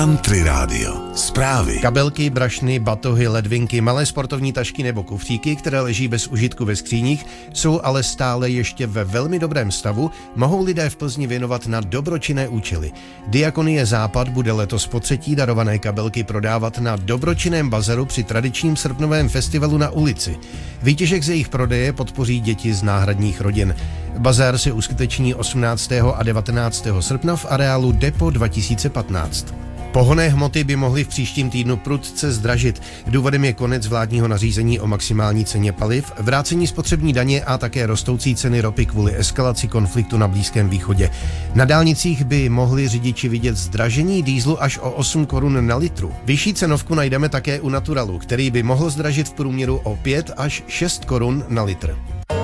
Country Radio. Zprávy. Kabelky, brašny, batohy, ledvinky, malé sportovní tašky nebo kufříky, které leží bez užitku ve skříních, jsou ale stále ještě ve velmi dobrém stavu, mohou lidé v Plzni věnovat na dobročinné účely. Diakonie Západ bude letos potřetí darované kabelky prodávat na dobročinném bazaru při tradičním srpnovém festivalu na ulici. Výtěžek z jejich prodeje podpoří děti z náhradních rodin. Bazar se uskuteční 18. a 19. srpna v areálu Depo 2015. Pohonné hmoty by mohly v příštím týdnu prudce zdražit. Důvodem je konec vládního nařízení o maximální ceně paliv, vrácení spotřební daně a také rostoucí ceny ropy kvůli eskalaci konfliktu na Blízkém východě. Na dálnicích by mohli řidiči vidět zdražení dýzlu až o 8 korun na litru. Vyšší cenovku najdeme také u Naturalu, který by mohl zdražit v průměru o 5 až 6 korun na litr.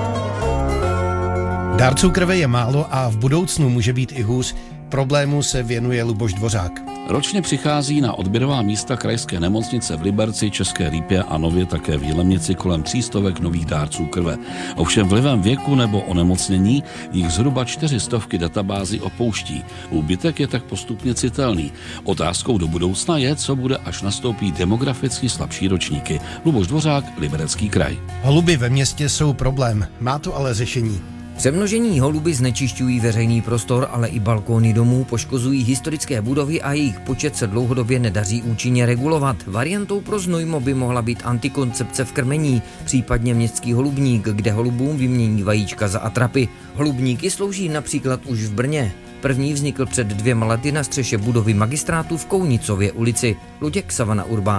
Dárců krve je málo a v budoucnu může být i hůř. Problému se věnuje Luboš Dvořák. Ročně přichází na odběrová místa krajské nemocnice v Liberci, České Lípě a nově také v Jilemnici kolem 300 nových dárců krve. Ovšem vlivem věku nebo onemocnění jich zhruba 400 databázi opouští. Úbytek je tak postupně citelný. Otázkou do budoucna je, co bude, až nastoupí demograficky slabší ročníky. Luboš Dvořák, Liberecký kraj. Holuby ve městě jsou problém, má to ale řešení. Přemnožení holuby znečišťují veřejný prostor, ale i balkóny domů, poškozují historické budovy a jejich počet se dlouhodobě nedaří účinně regulovat. Variantou pro Znojmo by mohla být antikoncepce v krmení, případně městský holubník, kde holubům vymění vajíčka za atrapy. Holubníky slouží například už v Brně. První vznikl před 2 lety na střeše budovy magistrátu v Kounicově ulici. Luděk, Savana Urbán.